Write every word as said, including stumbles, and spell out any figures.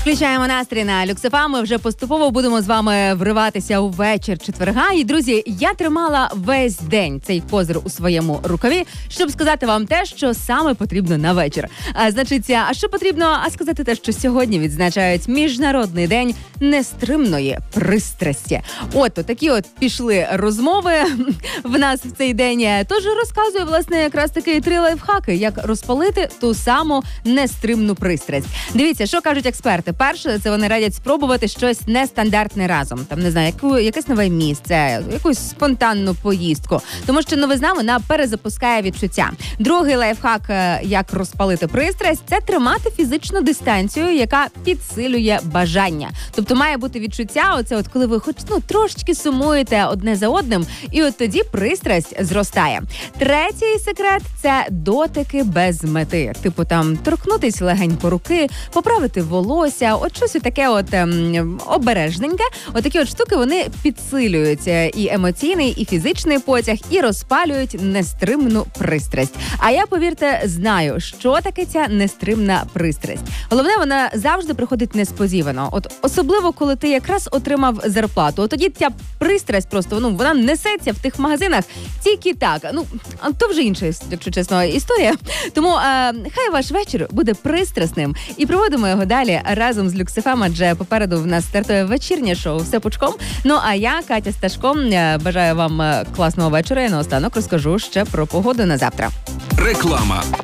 Включаємо настрій на Люксефам. Ми вже поступово будемо з вами вриватися у вечір четверга. І, друзі, я тримала весь день цей козир у своєму рукаві, щоб сказати вам те, що саме потрібно на вечір. А, значить, а що потрібно? А сказати те, що сьогодні відзначають Міжнародний день нестримної пристрасті. От, такі от пішли розмови в нас в цей день. Тож розказую, власне, якраз таки три лайфхаки, як розпалити ту саму нестримну пристрасть. Дивіться, що кажуть експерти. Перше, це вони радять спробувати щось нестандартне разом. Там, не знаю, яку, якесь нове місце, якусь спонтанну поїздку. Тому що новизна, вона перезапускає відчуття. Другий лайфхак, як розпалити пристрасть, це тримати фізичну дистанцію, яка підсилює бажання. Тобто має бути відчуття, оце от коли ви хоч ну, трошечки сумуєте одне за одним, і от тоді пристрасть зростає. Третій секрет – це дотики без мети. Типу там торкнутись легенько руки, поправити волосся, от щось таке от ем, обережненьке. Отакі от штуки, вони підсилюють і емоційний, і фізичний потяг, і розпалюють нестримну пристрасть. А я, повірте, знаю, що таке ця нестримна пристрасть. Головне, вона завжди приходить несподівано. От особливо, коли ти якраз отримав зарплату. От тоді ця пристрасть просто, ну, вона несеться в тих магазинах тільки так. Ну, то вже інша, якщо чесно, історія. Тому е, хай ваш вечір буде пристрасним. І проводимо його далі разом з Люксефем, адже попереду в нас стартує вечірнє шоу «Все пучком». Ну, а я, Катя Сташко, бажаю вам класного вечора і наостанок розкажу ще про погоду на завтра. Реклама.